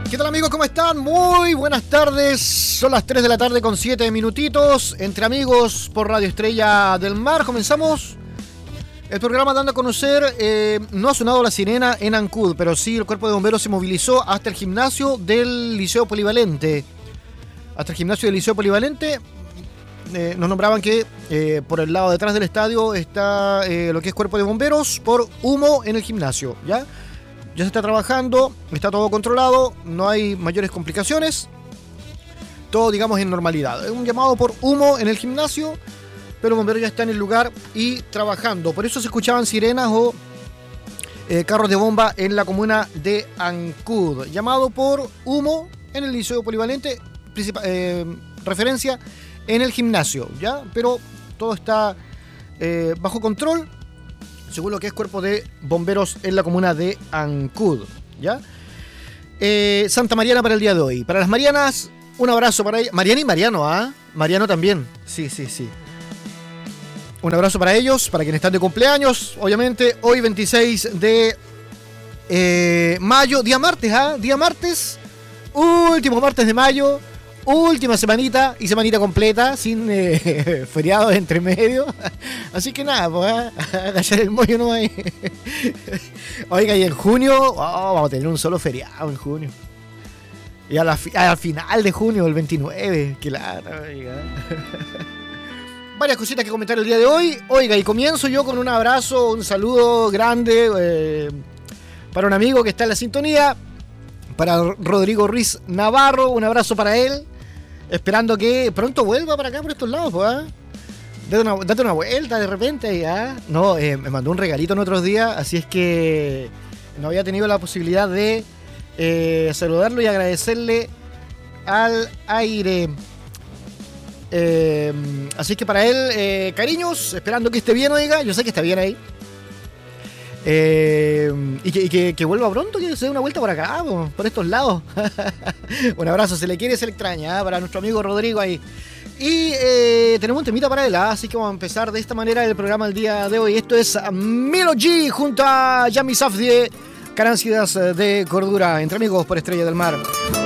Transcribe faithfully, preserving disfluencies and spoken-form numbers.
¿Qué tal, amigos? ¿Cómo están? Muy buenas tardes. Son las tres de la tarde con siete minutitos. Entre amigos por Radio Estrella del Mar. Comenzamos el programa dando a conocer, eh, no ha sonado la sirena en Ancud, pero sí el cuerpo de bomberos se movilizó hasta el gimnasio del Liceo Polivalente. Hasta el gimnasio del Liceo Polivalente. Eh, nos nombraban que eh, por el lado detrás del estadio está eh, lo que es cuerpo de bomberos por humo en el gimnasio, ¿ya? Ya se está trabajando, está todo controlado, no hay mayores complicaciones, todo, digamos, en normalidad. Es un llamado por humo en el gimnasio, pero el bombero ya está en el lugar y trabajando. Por eso se escuchaban sirenas o eh, carros de bomba en la comuna de Ancud. Llamado por humo en el Liceo Polivalente, eh, referencia en el gimnasio, ¿ya? Pero todo está eh, bajo control, según lo que es cuerpo de bomberos en la comuna de Ancud, ¿ya? Eh, Santa Mariana para el día de hoy. Para las Marianas, un abrazo para ella. Mariana y Mariano, ¿ah? ¿eh? Mariano también. Sí, sí, sí. Un abrazo para ellos, para quienes están de cumpleaños. Obviamente, hoy veintiséis de eh, mayo, día martes, ¿ah? ¿eh? Día martes, último martes de mayo. Última semanita y semanita completa, sin eh, feriados entre medio. Así que nada, pues a agachar el mollo no hay. Oiga, y en junio, oh, vamos a tener un solo feriado en junio. Y a la, al final de junio, el veintinueve, qué lata, oiga. Varias cositas que comentar el día de hoy. Oiga, y comienzo yo con un abrazo, un saludo grande eh, para un amigo que está en la sintonía. Para Rodrigo Ruiz Navarro, un abrazo para él. Esperando que pronto vuelva para acá, por estos lados, pues, ¿eh? Date una, date una vuelta de repente, ¿ya? No, eh, me mandó un regalito en otros días, así es que no había tenido la posibilidad de eh, saludarlo y agradecerle al aire. Eh, así es que para él, eh, cariños, esperando que esté bien, oiga, yo sé que está bien ahí. Eh, y que, y que, que vuelva pronto, que se dé una vuelta por acá, por, por estos lados. Un abrazo, se le quiere, se le extraña, ¿eh? Para nuestro amigo Rodrigo ahí. Y eh, tenemos un temita para él, ¿eh? Así que vamos a empezar de esta manera el programa del día de hoy. Esto es Milo G junto a Yami Safdie, Carencias de Cordura, entre amigos por Estrella del Mar.